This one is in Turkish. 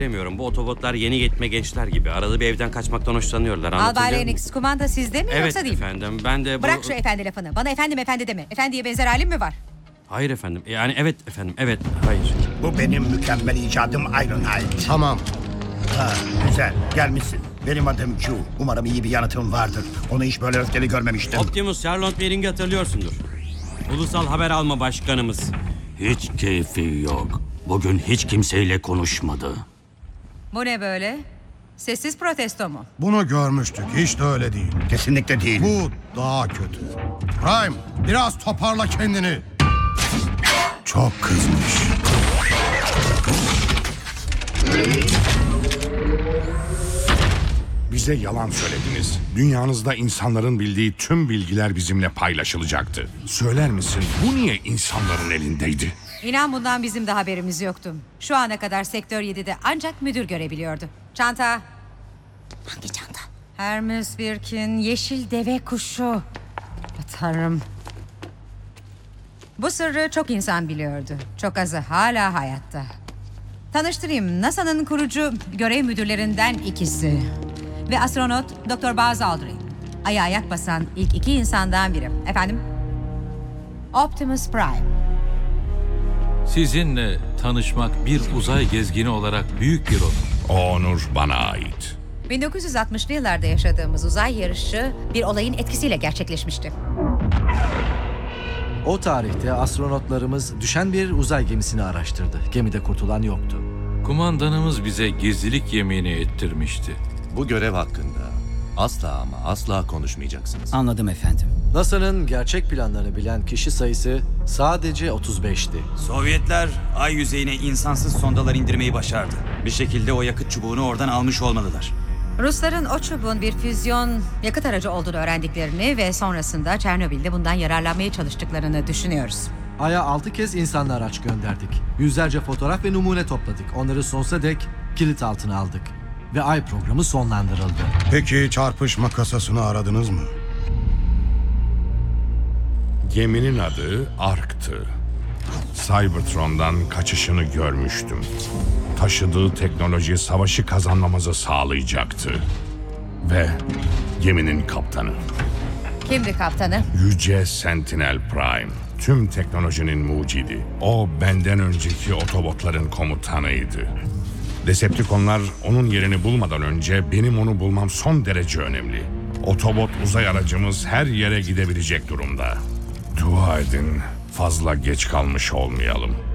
Demiyorum. Bu otobotlar yeni yetme gençler gibi. Arada bir evden kaçmaktan hoşlanıyorlar. Albay Anlatabiliyor muyum? Lennox, kumanda sizde mi Evet yoksa değil mi? efendim. Ben de bu... Bırak şu efendi lafını. Bana efendim efendi deme. Efendiye benzer halim mi var? Hayır efendim. Yani evet efendim. Evet. Hayır. Bu benim mükemmel icadım Ironhide. Tamam. Ha, güzel, gelmişsin. Benim adım Q. Umarım iyi bir yanıtım vardır. Onu hiç böyle öfkeli görmemiştim. Optimus Charlotte Waring'i hatırlıyorsundur. Ulusal Haber Alma Başkanımız. Hiç keyfi yok. Bugün hiç kimseyle konuşmadı. Bu ne böyle? Sessiz protesto mu? Bunu görmüştük. Hiç de öyle değil. Kesinlikle değil. Bu daha kötü. Prime, biraz toparla kendini. Çok kızmış. Bize yalan söylediniz. Dünyanızda insanların bildiği tüm bilgiler bizimle paylaşılacaktı. Söyler misin bu niye insanların elindeydi? İnan bundan bizim de haberimiz yoktu. Şu ana kadar Sektör 7'de ancak müdür görebiliyordu. Çanta. Hangi çanta? Hermes Birkin, yeşil deve kuşu. Tanrım. Bu sırrı çok insan biliyordu. Çok azı hala hayatta. Tanıştırayım. NASA'nın kurucu görev müdürlerinden ikisi. Ve astronot Dr. Buzz Aldrin. Ay'a ayak basan ilk iki insandan biri. Efendim? Optimus Prime. Sizinle tanışmak bir uzay gezgini olarak büyük bir onur. O onur bana ait. 1960'lı yıllarda yaşadığımız uzay yarışı bir olayın etkisiyle gerçekleşmişti. O tarihte astronotlarımız düşen bir uzay gemisini araştırdı. Gemide kurtulan yoktu. Kumandanımız bize gizlilik yemini ettirmişti. Bu görev hakkında asla ama asla konuşmayacaksınız. Anladım efendim. NASA'nın gerçek planlarını bilen kişi sayısı sadece 35'ti. Sovyetler ay yüzeyine insansız sondalar indirmeyi başardı. Bir şekilde o yakıt çubuğunu oradan almış olmalılar. Rusların o çubuğun bir füzyon yakıt aracı olduğunu öğrendiklerini ve sonrasında Çernobil'de bundan yararlanmaya çalıştıklarını düşünüyoruz. Ay'a 6 kez insanlı araç gönderdik. Yüzlerce fotoğraf ve numune topladık. Onları sonsuza dek kilit altına aldık. Ve Ay programı sonlandırıldı. Peki çarpışma kasasını aradınız mı? Geminin adı Ark'tı. Cybertron'dan kaçışını görmüştüm. Taşıdığı teknoloji savaşı kazanmamızı sağlayacaktı. Ve geminin kaptanı. Kimdi kaptanı? Yüce Sentinel Prime. Tüm teknolojinin mucidi. O benden önceki otobotların komutanıydı. Decepticonlar onun yerini bulmadan önce benim onu bulmam son derece önemli. Otobot uzay aracımız her yere gidebilecek durumda. Dua edin fazla geç kalmış olmayalım.